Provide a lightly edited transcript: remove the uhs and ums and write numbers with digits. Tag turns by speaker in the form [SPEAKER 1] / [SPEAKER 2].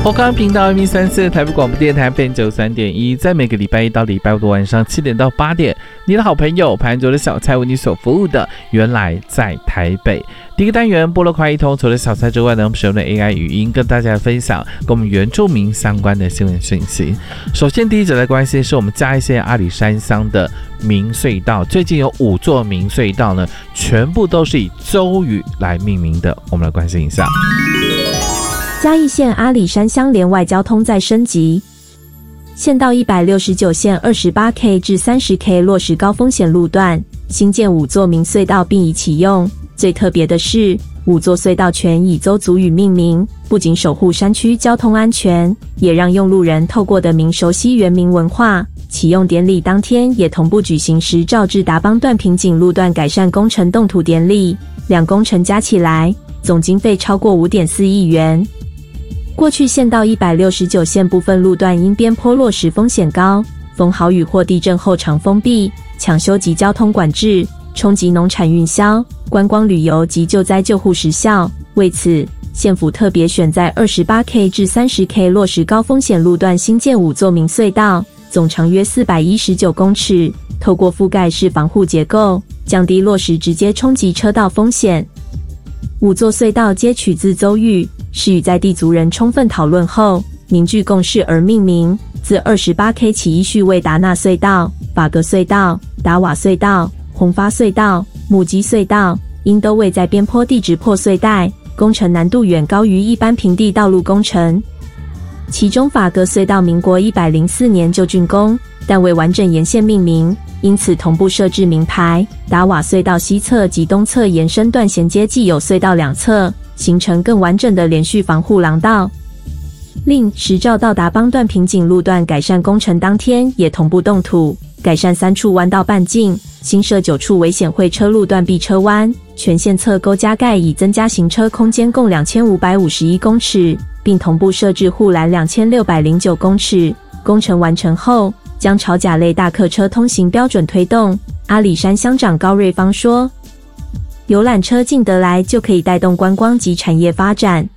[SPEAKER 1] 华冈频道 M34 台北广播电台 FM93.1，在每个礼拜一到礼拜五的晚上7点到8点，你的好朋友潘卓的小菜为你所服务的，原来在台北。第一个单元播了快一通，除了小菜之外呢，我们使用的 AI 语音跟大家分享跟我们原住民相关的新闻讯息。首先第一则的关系是我们嘉义县阿里山乡的明隧道，最近有5座明隧道呢，全部都是以邹语来命名的，我们来关心一下。
[SPEAKER 2] 嘉义县阿里山乡连外交通再升级，县道169线 28K 至 30K 落实高风险路段，新建5座明隧道并已启用。最特别的是，5座隧道全以邹族语命名，不仅守护山区交通安全，也让用路人透过的明熟悉原民文化。启用典礼当天也同步举行10兆至达邦段瓶颈路段改善工程动土典礼，2工程加起来总经费超过 5.4 亿元。过去县道169线部分路段因边坡落石风险高，风豪雨或地震后常封闭、抢修及交通管制，冲击农产运销、观光旅游及救灾救护时效。为此，县府特别选在 28K 至 30K 落实高风险路段新建5座明隧道，总长约419公尺，透过覆盖式防护结构，降低落石直接冲击车道风险。5座隧道皆取自邹语，是与在地族人充分讨论后凝聚共识而命名。自 28K 起依序为达纳隧道、法格隧道、达瓦隧道、红发隧道、母鸡隧道，因都位在边坡地质破碎带，工程难度远高于一般平地道路工程。其中法格隧道民国104年就竣工，但未完整沿线命名，因此同步设置名牌。达瓦隧道西侧及东侧延伸段衔接既有隧道两侧，形成更完整的连续防护廊道。另10兆到达邦段瓶颈路段改善工程当天也同步动土，改善3处弯道半径，新设9处危险会车路段避车弯，全线侧沟加盖以增加行车空间共2551公尺，并同步设置护栏2609公尺。工程完成后，将朝甲类大客车通行标准推动。阿里山乡长高瑞芳说，游览车进得来就可以带动观光及产业发展，